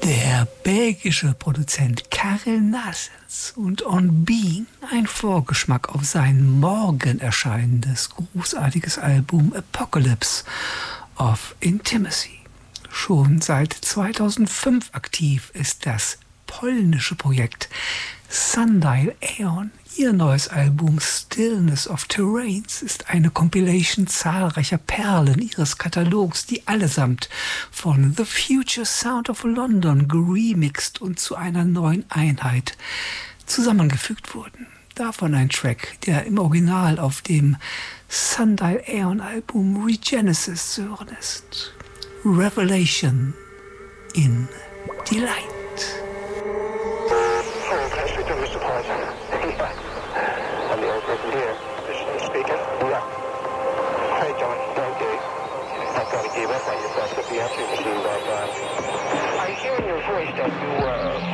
Der belgische Produzent Karel Naessens und On Being, ein Vorgeschmack auf sein morgen erscheinendes großartiges Album Apocalypse of Intimacy. Schon seit 2005 aktiv ist das polnische Projekt Sundial Aeon. Ihr neues Album Stillness of Terrains ist eine Compilation zahlreicher Perlen ihres Katalogs, die allesamt von The Future Sound of London geremixed und zu einer neuen Einheit zusammengefügt wurden. Davon ein Track, der im Original auf dem Sundial Aeon Album Regenesis zu hören ist. Revelation in Delight. I'm the only person here. Is speaking? Yeah. Hey, John. Okay. I thought you gave up on yourself with the answering machine back on. I hear in your voice that you